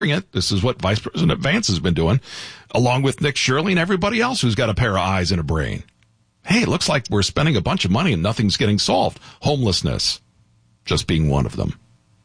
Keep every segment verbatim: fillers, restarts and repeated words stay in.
it. This is what Vice President Vance has been doing, along with Nick Shirley and everybody else who's got a pair of eyes and a brain. Hey, it looks like we're spending a bunch of money and nothing's getting solved. Homelessness, just being one of them.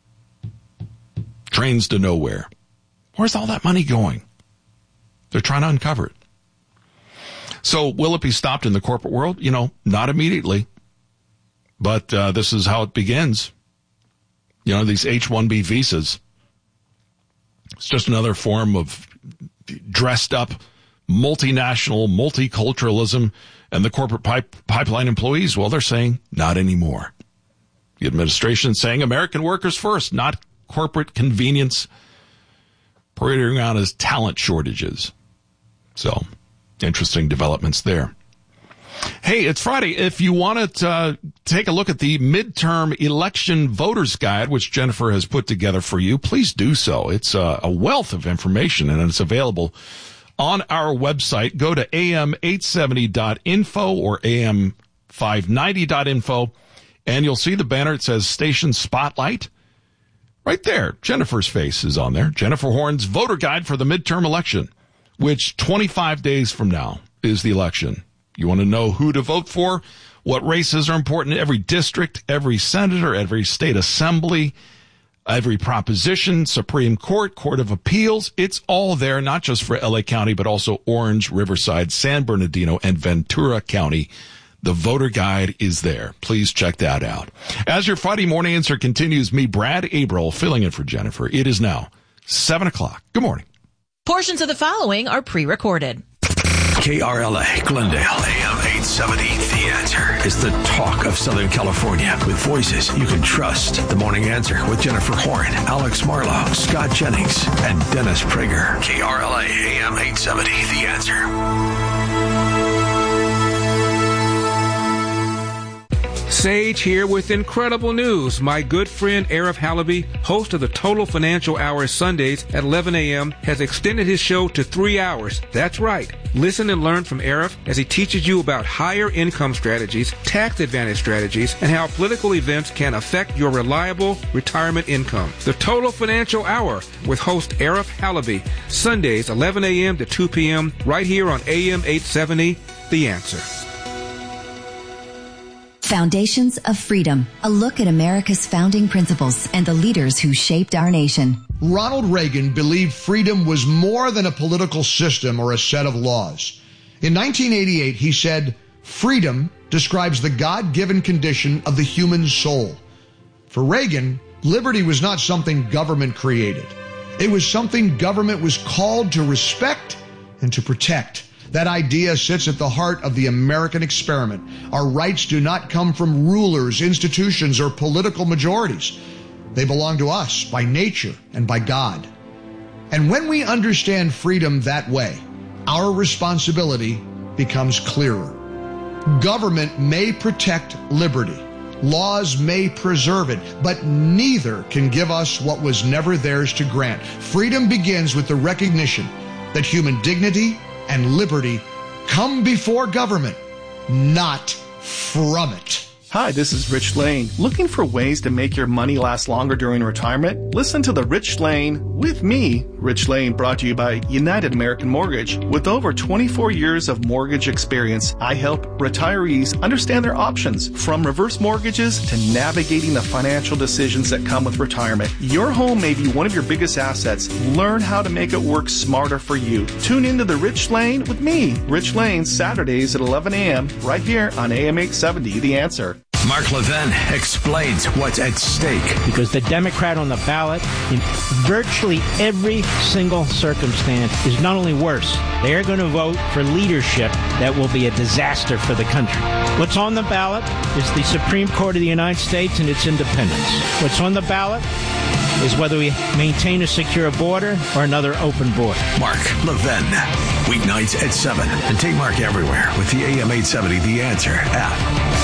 Trains to nowhere. Where's all that money going? They're trying to uncover it. So will it be stopped in the corporate world? You know, not immediately. But uh, this is how it begins. You know, these H one B visas. It's just another form of dressed up multinational multiculturalism. And the corporate pipe, pipeline employees, well, they're saying not anymore. The administration saying American workers first, not corporate convenience, parading around as talent shortages. So, interesting developments there. Hey, it's Friday. If you want to uh, take a look at the midterm election voters guide, which Jennifer has put together for you, please do so. It's uh, a wealth of information, and it's available on our website. Go to A M eight seventy dot info or A M five ninety dot info, and you'll see the banner. It says Station Spotlight. Right there, Jennifer's face is on there. Jennifer Horn's voter guide for the midterm election, which twenty-five days from now is the election. You want to know who to vote for, what races are important in every district, every senator, every state assembly, every proposition, Supreme Court, Court of Appeals. It's all there, not just for L A County, but also Orange, Riverside, San Bernardino, and Ventura County. The voter guide is there. Please check that out. As your Friday morning answer continues, me, Brad Abril, filling in for Jennifer. It is now seven o'clock. Good morning. Portions of the following are pre-recorded. K R L A, Glendale, A M eight seventy, The Answer is the talk of Southern California with voices you can trust. The Morning Answer with Jennifer Horn, Alex Marlowe, Scott Jennings, and Dennis Prager. K R L A, A M eight seventy, The Answer. Sage here with incredible news. My good friend Arif Halaby, host of the Total Financial Hour Sundays at eleven a.m., has extended his show to three hours. That's right. Listen and learn from Arif as he teaches you about higher income strategies, tax advantage strategies, and how political events can affect your reliable retirement income. The Total Financial Hour with host Arif Halaby, Sundays eleven a.m. to two p.m. right here on A M eight seventy, The Answer. Foundations of Freedom, a look at America's founding principles and the leaders who shaped our nation. Ronald Reagan believed freedom was more than a political system or a set of laws. In nineteen eighty-eight, he said, "Freedom describes the God-given condition of the human soul." For Reagan, liberty was not something government created. It was something government was called to respect and to protect. That idea sits at the heart of the American experiment. Our rights do not come from rulers, institutions, or political majorities. They belong to us by nature and by God. And when we understand freedom that way, our responsibility becomes clearer. Government may protect liberty. Laws may preserve it, but neither can give us what was never theirs to grant. Freedom begins with the recognition that human dignity and liberty come before government, not from it. Hi, this is Rich Lane. Looking for ways to make your money last longer during retirement? Listen to the Rich Lane with me. Rich Lane brought to you by United American Mortgage. With over twenty-four years of mortgage experience, I help retirees understand their options, from reverse mortgages to navigating the financial decisions that come with retirement. Your home may be one of your biggest assets. Learn how to make it work smarter for you. Tune into the Rich Lane with me, Rich Lane, Saturdays at eleven a.m. right here on A M eight seventy, The Answer. Mark Levin explains what's at stake. Because the Democrat on the ballot, in virtually every single circumstance, is not only worse, they are going to vote for leadership that will be a disaster for the country. What's on the ballot is the Supreme Court of the United States and its independence. What's on the ballot is whether we maintain a secure border or another open border. Mark Levin, weeknights at seven. And take Mark everywhere with the A M eight seventy The Answer app.